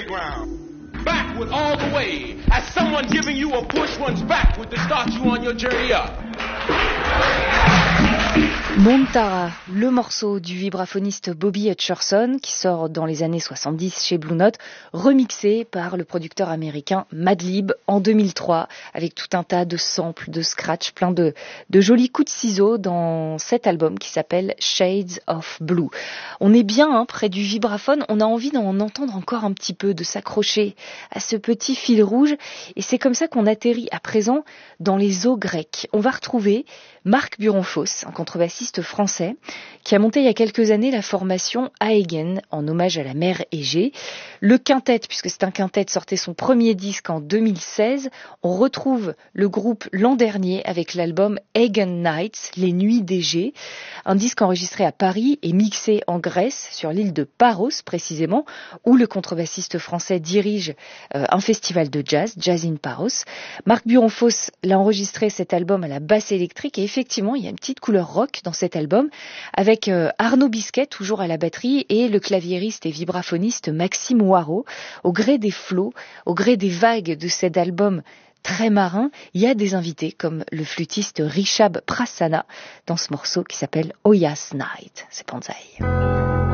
playground. Backward all the way, as someone giving you a push once backward to start you on your journey up. Montara, le morceau du vibraphoniste Bobby Hutcherson qui sort dans les années 70 chez Blue Note, remixé par le producteur américain Madlib en 2003 avec tout un tas de samples, de scratch, plein de jolis coups de ciseaux dans cet album qui s'appelle Shades of Blue. On est bien près du vibraphone, on a envie d'en entendre encore un petit peu, de s'accrocher à ce petit fil rouge et c'est comme ça qu'on atterrit à présent dans les eaux grecques. On va retrouver Marc Buronfos, un contrebassiste français, qui a monté il y a quelques années la formation Aegen, en hommage à la mer Égée. Le quintet, puisque c'est un quintet, sortait son premier disque en 2016. On retrouve le groupe l'an dernier avec l'album Aegen Nights, Les Nuits d'Égée, un disque enregistré à Paris et mixé en Grèce, sur l'île de Paros précisément, où le contrebassiste français dirige un festival de jazz, Jazz in Paros. Marc Buronfos l'a enregistré cet album à la basse électrique et effectivement, il y a une petite couleur rock dans cet album avec Arnaud Bisquet toujours à la batterie et le claviériste et vibraphoniste Maxime Waro. Au gré des flots, au gré des vagues de cet album très marin, il y a des invités comme le flûtiste Rishab Prasanna dans ce morceau qui s'appelle Oyas Night. C'est Banzai.